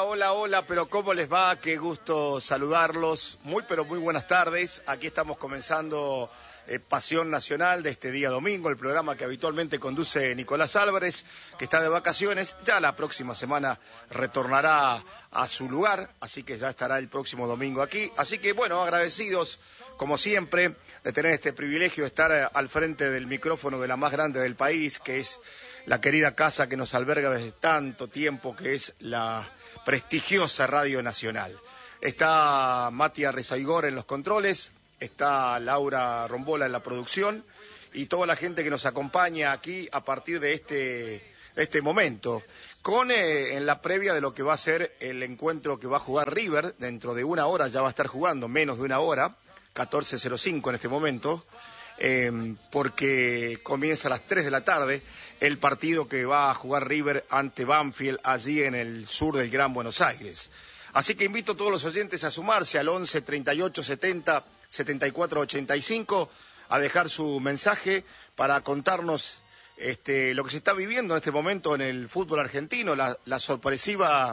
Hola, hola, pero ¿cómo les va? Qué gusto saludarlos. Pero muy buenas tardes. Aquí estamos comenzando Pasión Nacional de este día domingo, el programa que habitualmente conduce Nicolás Álvarez, que está de vacaciones. Ya la próxima semana retornará a su lugar, así que ya estará el próximo domingo aquí. Así que, bueno, agradecidos, como siempre, de tener este privilegio de estar al frente del micrófono de la más grande del país, que es la querida casa que nos alberga desde tanto tiempo, que es la prestigiosa Radio Nacional. Está Mati Arrezaigor en los controles, está Laura Rombola en la producción y toda la gente que nos acompaña aquí a partir de este momento, con en la previa de lo que va a ser el encuentro que va a jugar River. Dentro de una hora ya va a estar jugando, menos de una hora, 14:05 en este momento, porque comienza a las 3 de la tarde el partido que va a jugar River ante Banfield, allí en el sur del Gran Buenos Aires. Así que invito a todos los oyentes a sumarse al 11 38 70 74 85, a dejar su mensaje para contarnos lo que se está viviendo en este momento en el fútbol argentino, la sorpresiva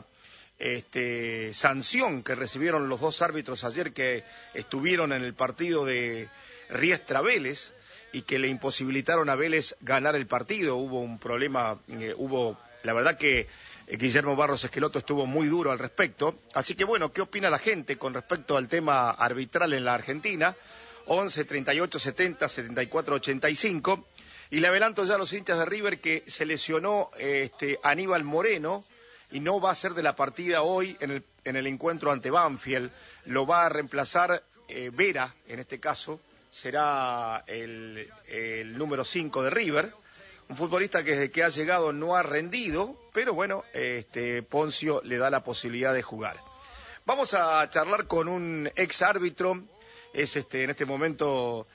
sanción que recibieron los dos árbitros ayer que estuvieron en el partido de Riestra Vélez y que le imposibilitaron a Vélez ganar el partido. Hubo un problema, la verdad que Guillermo Barros Esqueloto estuvo muy duro al respecto. Así que bueno, ¿qué opina la gente con respecto al tema arbitral en la Argentina? 11 38 70 74 85. Y le adelanto ya a los hinchas de River que se lesionó Aníbal Moreno y no va a ser de la partida hoy en el encuentro ante Banfield. Lo va a reemplazar Vera, en este caso será el número 5 de River, un futbolista que desde que ha llegado no ha rendido, pero bueno, Poncio le da la posibilidad de jugar. Vamos a charlar con un ex árbitro, es en este momento,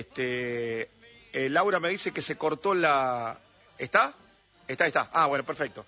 Laura me dice que se cortó la... ¿Está? Está. Ah, bueno, perfecto.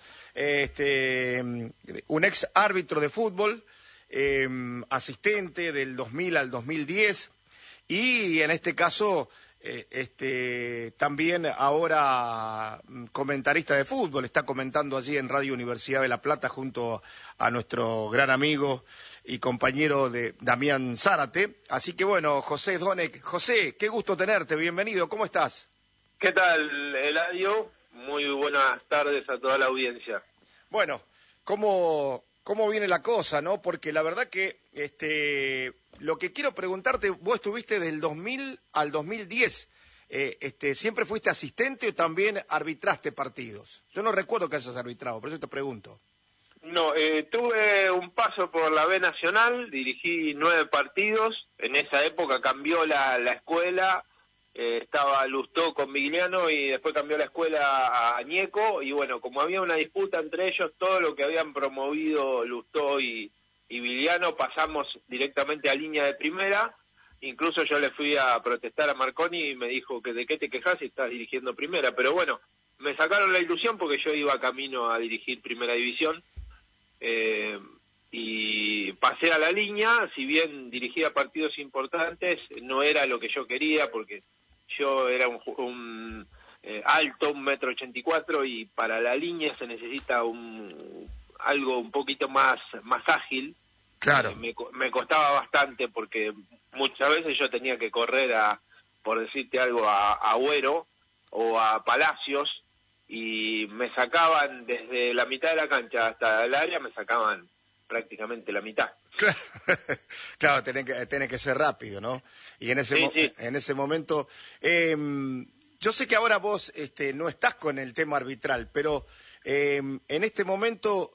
Un ex árbitro de fútbol, asistente del 2000 al 2010, y en este caso también ahora comentarista de fútbol. Está comentando allí en Radio Universidad de La Plata junto a nuestro gran amigo y compañero de Damián Zárate. Así que bueno, José Donek. José, qué gusto tenerte, bienvenido, ¿cómo estás? ¿Qué tal, Eladio? Muy buenas tardes a toda la audiencia. Bueno, ¿cómo viene la cosa, no? Porque la verdad que lo que quiero preguntarte, vos estuviste del 2000 al 2010, ¿siempre fuiste asistente o también arbitraste partidos? Yo no recuerdo que hayas arbitrado, por eso te pregunto. No, tuve un paso por la B Nacional, dirigí 9 partidos, en esa época cambió la escuela, estaba Lustó con Vigliano y después cambió la escuela a Ñeco, y bueno, como había una disputa entre ellos, todo lo que habían promovido Lustó y Vigliano pasamos directamente a línea de primera. Incluso yo le fui a protestar a Marconi y me dijo que de qué te quejas si estás dirigiendo primera, pero bueno, me sacaron la ilusión porque yo iba camino a dirigir primera división, y pasé a la línea. Si bien dirigía partidos importantes, no era lo que yo quería porque yo era un alto, 1,84 m, y para la línea se necesita algo un poquito más ágil. Claro. Me costaba bastante porque muchas veces yo tenía que correr por decirte algo, a Agüero o a Palacios, y me sacaban desde la mitad de la cancha hasta el área, me sacaban prácticamente la mitad. Claro, tiene que ser rápido, ¿no? Y en ese Sí. En ese momento, yo sé que ahora vos no estás con el tema arbitral, pero en este momento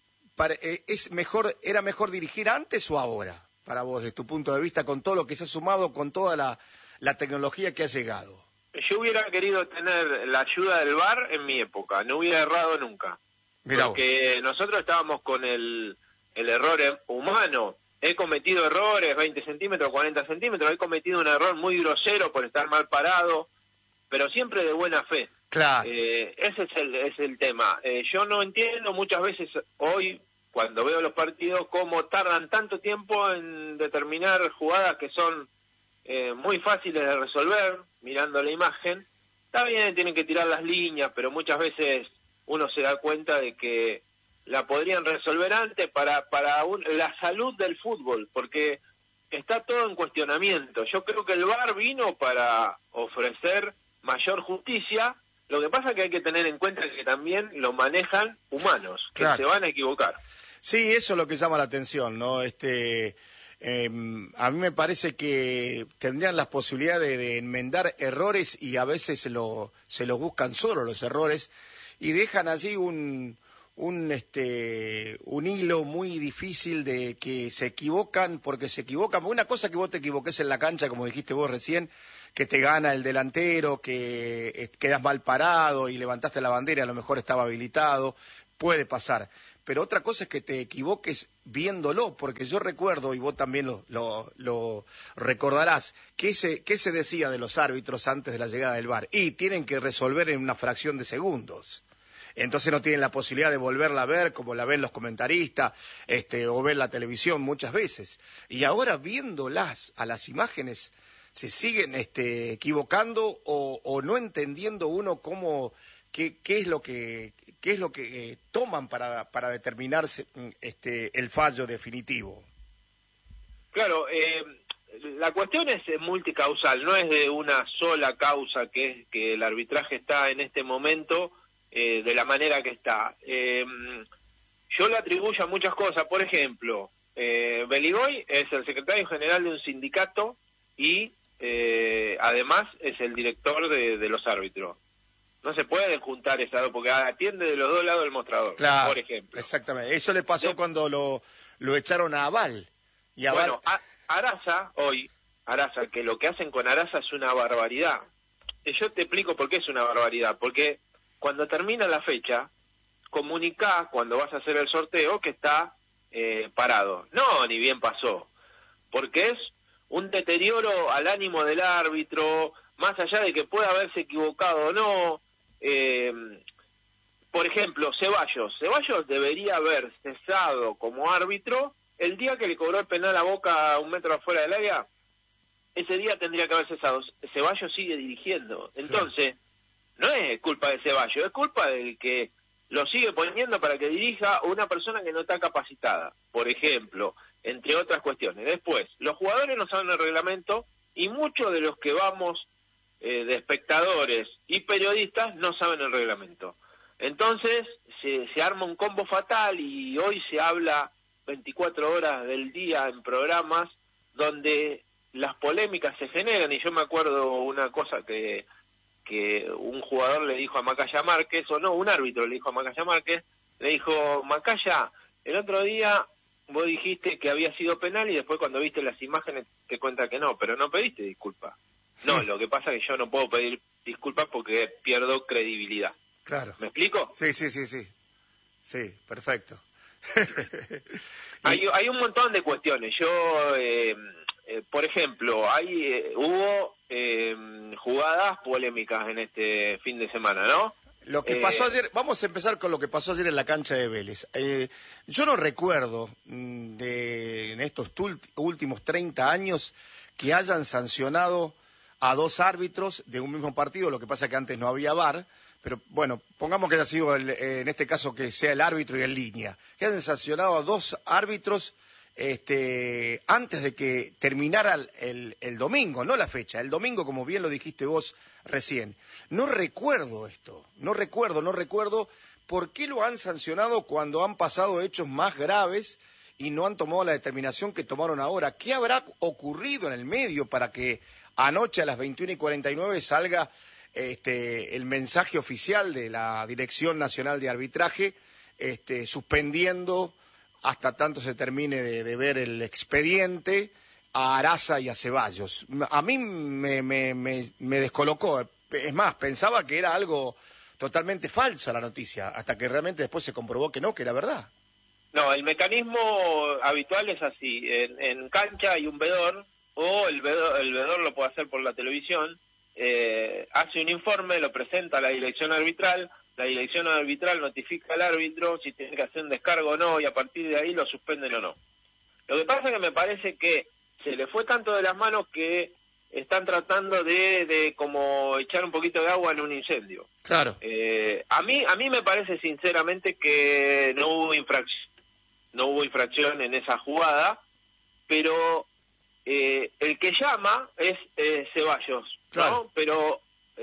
¿era mejor dirigir antes o ahora, para vos, desde tu punto de vista, con todo lo que se ha sumado, con toda la tecnología que ha llegado? Yo hubiera querido tener la ayuda del VAR en mi época, no hubiera errado nunca. Mirá porque vos. nosotros estábamos con el error humano. He cometido errores, 20 centímetros, 40 centímetros, he cometido un error muy grosero por estar mal parado, pero siempre de buena fe. Claro. Ese es el tema. Yo no entiendo muchas veces hoy, cuando veo los partidos, cómo tardan tanto tiempo en determinar jugadas que son muy fáciles de resolver, mirando la imagen. Está bien, tienen que tirar las líneas, pero muchas veces uno se da cuenta de que la podrían resolver antes para la salud del fútbol, porque está todo en cuestionamiento. Yo creo que el VAR vino para ofrecer mayor justicia. Lo que pasa es que hay que tener en cuenta que también lo manejan humanos, que Claro. se van a equivocar. Sí, eso es lo que llama la atención, ¿no? A mí me parece que tendrían las posibilidades de enmendar errores y a veces se los buscan solo los errores y dejan allí un hilo muy difícil de que se equivocan porque se equivocan. Una cosa que vos te equivoques en la cancha, como dijiste vos recién, que te gana el delantero, que quedas mal parado y levantaste la bandera, a lo mejor estaba habilitado, puede pasar. Pero otra cosa es que te equivoques viéndolo, porque yo recuerdo, y vos también lo recordarás, ¿qué se decía de los árbitros antes de la llegada del VAR? Y tienen que resolver en una fracción de segundos. Entonces no tienen la posibilidad de volverla a ver como la ven los comentaristas o ver la televisión muchas veces. Y ahora viéndolas a las imágenes se siguen equivocando o no entendiendo uno cómo qué es lo que toman para determinarse el fallo definitivo. Claro, la cuestión es multicausal, no es de una sola causa, que es que el arbitraje está en este momento de la manera que está. Yo le atribuyo a muchas cosas. Por ejemplo, Beligoy es el secretario general de un sindicato y además es el director de los árbitros. No se pueden juntar esas dos porque atiende de los dos lados del mostrador, Claro, por ejemplo. Exactamente. Eso le pasó cuando lo echaron a Aval. Y Aval... Bueno, Araza, que lo que hacen con Araza es una barbaridad. Y yo te explico por qué es una barbaridad. Porque cuando termina la fecha, comunicá cuando vas a hacer el sorteo que está parado. No, ni bien pasó. Porque es un deterioro al ánimo del árbitro, más allá de que pueda haberse equivocado o no. Por ejemplo, Ceballos debería haber cesado como árbitro el día que le cobró el penal a Boca a 1 metro afuera del área. Ese día tendría que haber cesado. Ceballos sigue dirigiendo. Entonces, no es culpa de Ceballos, es culpa del que lo sigue poniendo para que dirija una persona que no está capacitada, por ejemplo, entre otras cuestiones. Después, los jugadores no saben el reglamento y muchos de los que vamos de espectadores y periodistas no saben el reglamento. Entonces se arma un combo fatal y hoy se habla 24 horas del día en programas donde las polémicas se generan. Y yo me acuerdo una cosa que un jugador le dijo a Macaya Márquez, o no, un árbitro le dijo a Macaya Márquez, le dijo: Macaya, el otro día vos dijiste que había sido penal y después cuando viste las imágenes te cuenta que no, pero no pediste disculpas. No, lo que pasa es que yo no puedo pedir disculpas porque pierdo credibilidad. Claro. ¿Me explico? Sí. Sí, perfecto. Hay un montón de cuestiones. Yo, por ejemplo, hubo jugadas polémicas en este fin de semana, ¿no? Lo que pasó ayer, vamos a empezar con lo que pasó ayer en la cancha de Vélez. Yo no recuerdo en estos últimos 30 años que hayan sancionado a 2 árbitros de un mismo partido. Lo que pasa es que antes no había VAR, pero bueno, pongamos que haya sido en este caso que sea el árbitro y en línea, que hayan sancionado a 2 árbitros antes de que terminara el domingo, no la fecha, el domingo, como bien lo dijiste vos recién. No recuerdo esto, no recuerdo por qué lo han sancionado cuando han pasado hechos más graves y no han tomado la determinación que tomaron ahora. ¿Qué habrá ocurrido en el medio para que anoche a las 21:49 salga el mensaje oficial de la Dirección Nacional de Arbitraje suspendiendo hasta tanto se termine de ver el expediente a Araza y a Ceballos? A mí me descolocó. Es más, pensaba que era algo totalmente falso la noticia, hasta que realmente después se comprobó que no, que era verdad. No, el mecanismo habitual es así. En cancha hay un vedor, o el vedor lo puede hacer por la televisión, hace un informe, lo presenta a la dirección arbitral notifica al árbitro si tiene que hacer un descargo o no, y a partir de ahí lo suspenden o no. Lo que pasa es que me parece que se le fue tanto de las manos que están tratando de como echar un poquito de agua en un incendio. Claro. A mí me parece sinceramente que no hubo infracción en esa jugada, pero el que llama es Ceballos, claro. ¿no? Pero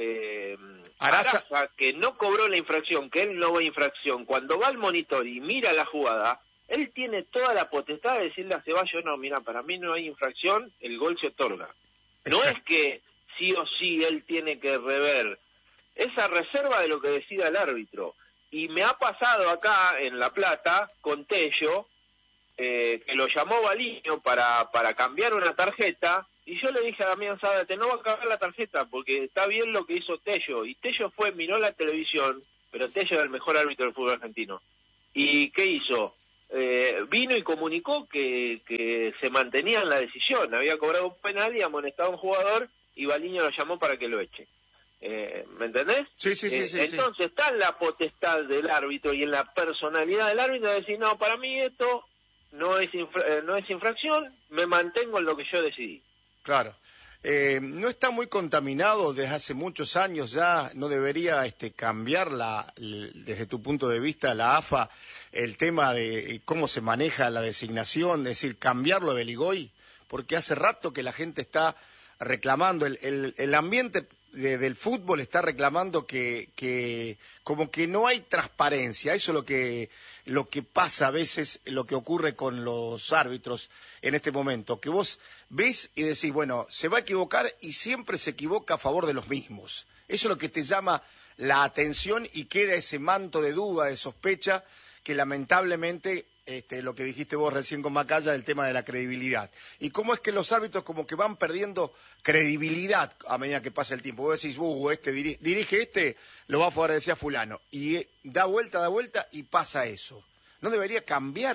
Araza, que no cobró la infracción, que él no ve infracción, cuando va al monitor y mira la jugada, él tiene toda la potestad de decirle a Ceballos, no, mira, para mí no hay infracción, el gol se otorga. No exacto. es que sí o sí él tiene que rever, esa reserva de lo que decida el árbitro. Y me ha pasado acá en La Plata con Tello, que lo llamó Baliño para cambiar una tarjeta, y yo le dije a Damián Zárate, no va a cambiar la tarjeta, porque está bien lo que hizo Tello, y Tello miró la televisión, pero Tello es el mejor árbitro del fútbol argentino. ¿Y qué hizo? Vino y comunicó que se mantenía en la decisión, había cobrado un penal y amonestado a un jugador, y Baliño lo llamó para que lo eche. ¿Me entendés? Sí. Entonces está en la potestad del árbitro y en la personalidad del árbitro de decir, no, para mí esto no es infracción, me mantengo en lo que yo decidí. Claro. No está muy contaminado desde hace muchos años ya, no debería cambiar desde tu punto de vista la AFA el tema de cómo se maneja la designación, es decir, cambiarlo de Beligoy, porque hace rato que la gente está reclamando, el ambiente del fútbol está reclamando que como que no hay transparencia, eso es lo que pasa a veces, lo que ocurre con los árbitros en este momento, que vos ves y decís, bueno, se va a equivocar y siempre se equivoca a favor de los mismos. Eso es lo que te llama la atención y queda ese manto de duda, de sospecha, que lamentablemente, lo que dijiste vos recién con Macaya, del tema de la credibilidad. Y cómo es que los árbitros como que van perdiendo credibilidad a medida que pasa el tiempo. Vos decís, dirige lo va a favorecer a fulano. Y da vuelta y pasa eso. ¿No debería cambiar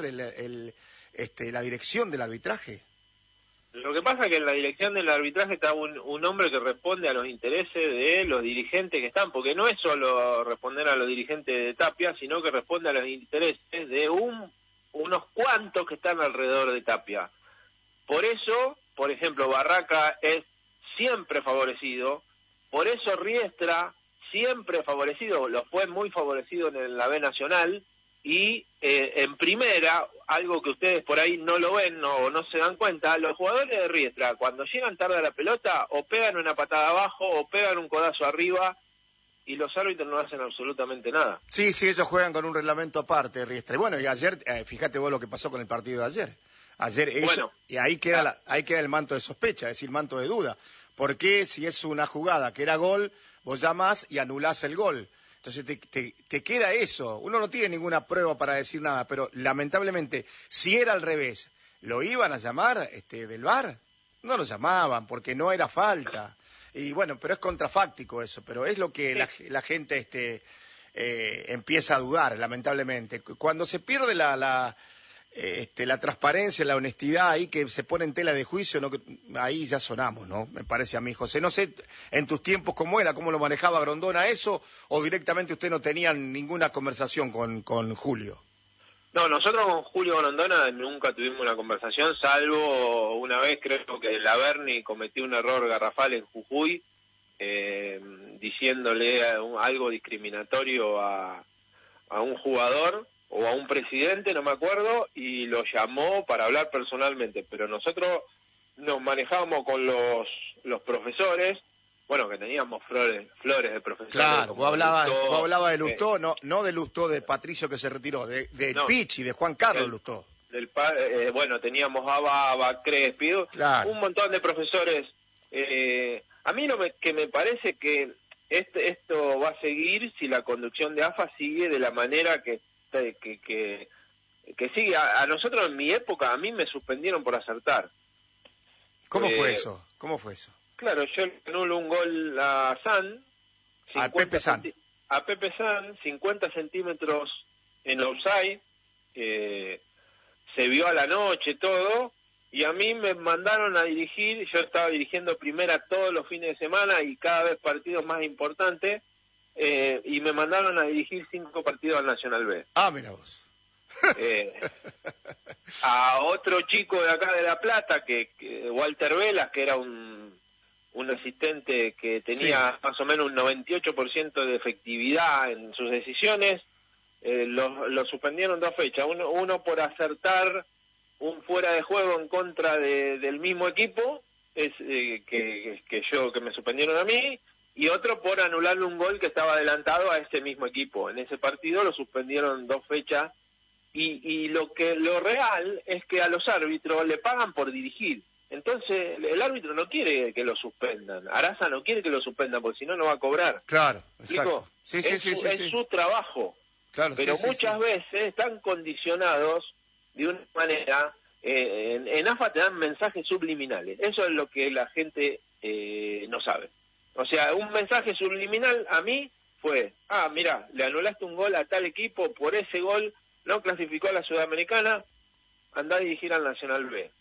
la dirección del arbitraje? Lo que pasa es que en la dirección del arbitraje está un hombre que responde a los intereses de los dirigentes que están, porque no es solo responder a los dirigentes de Tapia, sino que responde a los intereses de unos cuantos que están alrededor de Tapia. Por eso, por ejemplo, Barraca es siempre favorecido, por eso Riestra siempre favorecido, lo fue muy favorecido en la B Nacional, y en primera, algo que ustedes por ahí no lo ven o no se dan cuenta, los jugadores de Riestra, cuando llegan tarde a la pelota, o pegan una patada abajo, o pegan un codazo arriba, y los árbitros no hacen absolutamente nada. Sí, ellos juegan con un reglamento aparte, Riestra. Y bueno, y ayer, fíjate vos lo que pasó con el partido de ayer. Ayer eso, bueno, y ahí queda el manto de sospecha, es decir, manto de duda. ¿Por qué si es una jugada que era gol, vos llamás y anulás el gol? Entonces te queda eso. Uno no tiene ninguna prueba para decir nada, pero lamentablemente, si era al revés, ¿lo iban a llamar del VAR? No lo llamaban porque no era falta. Y bueno, pero es contrafáctico eso, pero es lo que la gente empieza a dudar, lamentablemente. Cuando se pierde la transparencia, la honestidad, ahí que se pone en tela de juicio, ¿no? Ahí ya sonamos, ¿no? Me parece a mí, José. No sé, en tus tiempos cómo era, cómo lo manejaba Grondona eso, o directamente usted no tenía ninguna conversación con Julio. No, nosotros con Julio Grondona nunca tuvimos una conversación, salvo una vez creo que la Berni cometió un error garrafal en Jujuy, diciéndole algo discriminatorio a un jugador o a un presidente, no me acuerdo, y lo llamó para hablar personalmente, pero nosotros nos manejábamos con los profesores, bueno, que teníamos flores de profesores. Claro, vos hablabas de Lustó, no de Lustó de Patricio que se retiró, de Pichi, de Juan Carlos Lustó. Bueno, teníamos a Baba, Crespi, claro, un montón de profesores. A mí que me parece que esto va a seguir si la conducción de AFA sigue de la manera que sigue. A nosotros en mi época, a mí me suspendieron por acertar. ¿Cómo fue eso? Claro, yo anulo un gol a San. A Pepe San. A Pepe San, 50 centímetros en offside. Se vio a la noche todo. Y a mí me mandaron a dirigir. Yo estaba dirigiendo primera todos los fines de semana y cada vez partidos más importantes. Y me mandaron a dirigir 5 partidos al Nacional B. Ah, mira vos. A otro chico de acá de La Plata, que Walter Velas, que era un un asistente que tenía más o menos un 98% de efectividad en sus decisiones, lo suspendieron 2 fechas, uno por acertar un fuera de juego en contra del mismo equipo, que me suspendieron a mí, y otro por anularle un gol que estaba adelantado a ese mismo equipo. En ese partido lo suspendieron 2 fechas, y lo real es que a los árbitros le pagan por dirigir. Entonces el árbitro no quiere que lo suspendan, Araza no quiere que lo suspendan porque si no, no va a cobrar. Claro, exacto. Es su trabajo, claro, pero muchas veces están condicionados de una manera. En AFA te dan mensajes subliminales, eso es lo que la gente no sabe. O sea, un mensaje subliminal a mí fue, mira, le anulaste un gol a tal equipo, por ese gol no clasificó a la Sudamericana, andá a dirigir al Nacional B.